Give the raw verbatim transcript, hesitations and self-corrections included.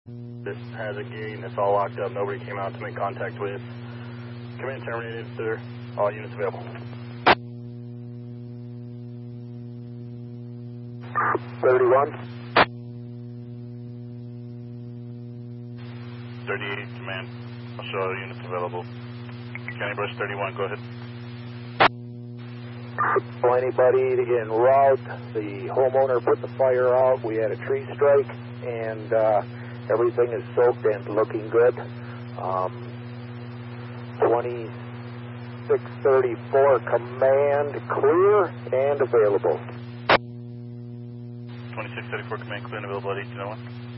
This has a gate and it's all locked up. Nobody came out to make contact with. Command terminated, sir. All units available. thirty-one. thirty-eight, command. I'll show all units available. County Brush thirty-one, go ahead. So anybody en route, the homeowner put the fire out. We had a tree strike, and uh, everything is soaked and looking good. Um, twenty-six thirty-four, command clear and available. twenty-six thirty-four, command clear and available at eighteen oh one.